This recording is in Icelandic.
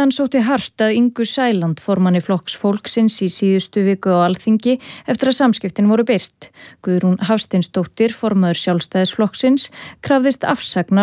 Stjórnarandstaðan sótti hart að Ingu Sæland formanni Flokks fólksins í síðustu viku á Alþingi eftir að samskiptin voru birt. Guðrún Hafsteinsdóttir, formaður Sjálfstæðisflokksins, krafðist afsagnar